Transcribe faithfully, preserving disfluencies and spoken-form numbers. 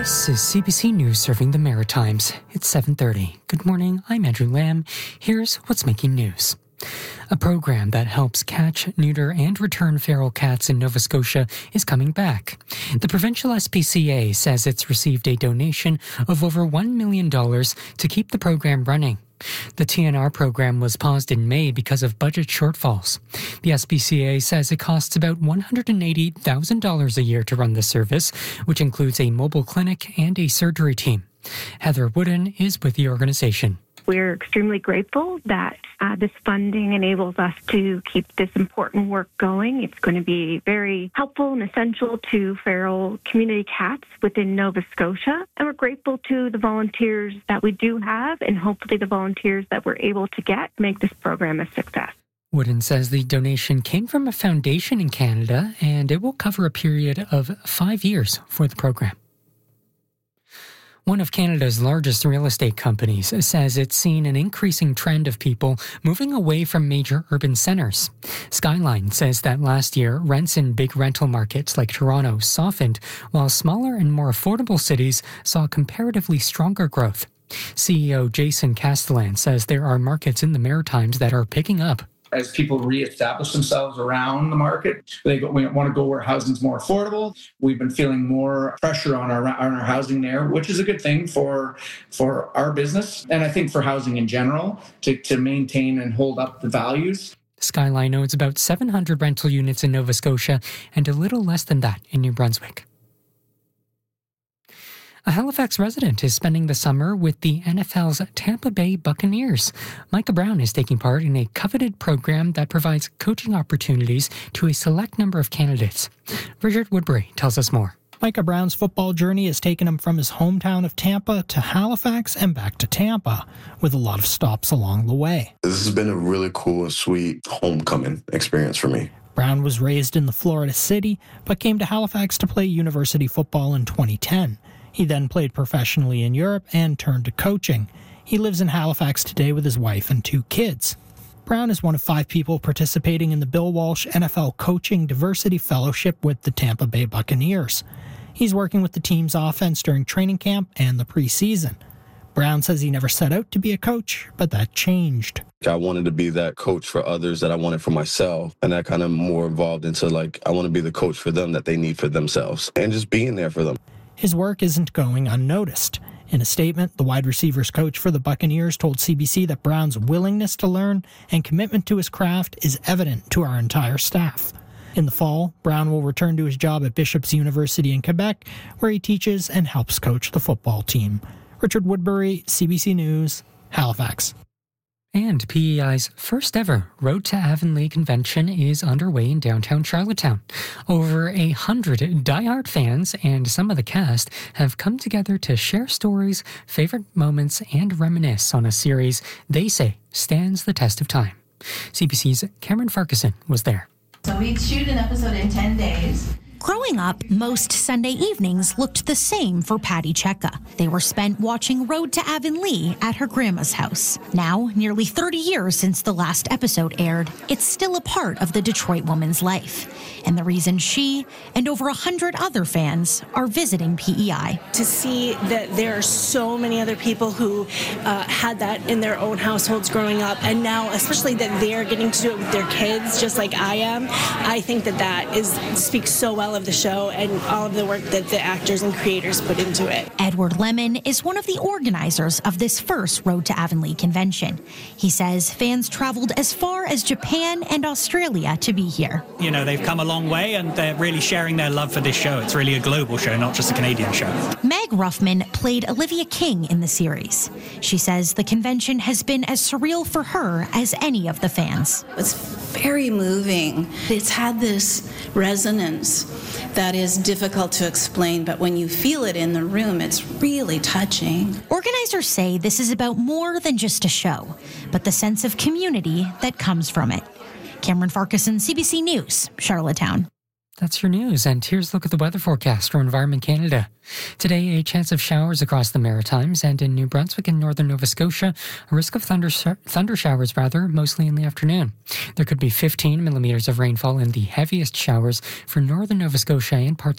This is C B C News serving the Maritimes. It's seven thirty. Good morning, I'm Andrew Lamb. Here's what's making news. A program that helps catch, neuter, and return feral cats in Nova Scotia is coming back. The provincial S P C A says it's received a donation of over one million dollars to keep the program running. The T N R program was paused in May because of budget shortfalls. The S P C A says it costs about one hundred eighty thousand dollars a year to run the service, which includes a mobile clinic and a surgery team. Heather Wooden is with the organization. We're extremely grateful that uh, this funding enables us to keep this important work going. It's going to be very helpful and essential to feral community cats within Nova Scotia. And we're grateful to the volunteers that we do have and hopefully the volunteers that we're able to get to make this program a success. Wooden says the donation came from a foundation in Canada and it will cover a period of five years for the program. One of Canada's largest real estate companies says it's seen an increasing trend of people moving away from major urban centres. Skyline says that last year, rents in big rental markets like Toronto softened, while smaller and more affordable cities saw comparatively stronger growth. C E O Jason Castellan says there are markets in the Maritimes that are picking up. As people reestablish themselves around the market, they go, we want to go where housing's more affordable. We've been feeling more pressure on our on our housing there, which is a good thing for for our business and I think for housing in general to, to maintain and hold up the values. Skyline owns about seven hundred rental units in Nova Scotia and a little less than that in New Brunswick. A Halifax resident is spending the summer with the N F L's Tampa Bay Buccaneers. Micah Brown is taking part in a coveted program that provides coaching opportunities to a select number of candidates. Richard Woodbury tells us more. Micah Brown's football journey has taken him from his hometown of Tampa to Halifax and back to Tampa, with a lot of stops along the way. This has been a really cool and sweet homecoming experience for me. Brown was raised in the Florida city, but came to Halifax to play university football in twenty ten. He then played professionally in Europe and turned to coaching. He lives in Halifax today with his wife and two kids. Brown is one of five people participating in the Bill Walsh N F L Coaching Diversity Fellowship with the Tampa Bay Buccaneers. He's working with the team's offense during training camp and the preseason. Brown says he never set out to be a coach, but that changed. I wanted to be that coach for others that I wanted for myself, and that kind of more evolved into like, I want to be the coach for them that they need for themselves, and just being there for them. His work isn't going unnoticed. In a statement, the wide receivers coach for the Buccaneers told C B C that Brown's willingness to learn and commitment to his craft is evident to our entire staff. In the fall, Brown will return to his job at Bishop's University in Quebec, where he teaches and helps coach the football team. Richard Woodbury, C B C News, Halifax. And P E I's first ever Road to Avonlea convention is underway in downtown Charlottetown. Over a hundred diehard fans and some of the cast have come together to share stories, favorite moments, and reminisce on a series they say stands the test of time. C B C's Cameron Farquharson was there. So we'd shoot an episode in ten days. Growing up, most Sunday evenings looked the same for Patty Cheka. They were spent watching Road to Avonlea at her grandma's house. Now, nearly thirty years since the last episode aired, it's still a part of the Detroit woman's life. And the reason she and over a hundred other fans are visiting P E I. To see that there are so many other people who uh, had that in their own households growing up, and now especially that they're getting to do it with their kids, just like I am, I think that that is speaks so well of the show and all of the work that the actors and creators put into it. Edward Lemon is one of the organizers of this first Road to Avonlea convention. He says fans traveled as far as Japan and Australia to be here. You know, they've come a long way and they're really sharing their love for this show. It's really a global show, not just a Canadian show. Meg Ruffman played Olivia King in the series. She says the convention has been as surreal for her as any of the fans. It's very moving. It's had this resonance that is difficult to explain, but when you feel it in the room, it's really touching. Organizers say this is about more than just a show, but the sense of community that comes from it. Cameron Farquharson, C B C News, Charlottetown. That's your news, and here's a look at the weather forecast for Environment Canada. Today, a chance of showers across the Maritimes and in New Brunswick and northern Nova Scotia. A risk of thunder, thunder showers, rather, mostly in the afternoon. There could be fifteen millimeters of rainfall and the heaviest showers for northern Nova Scotia and parts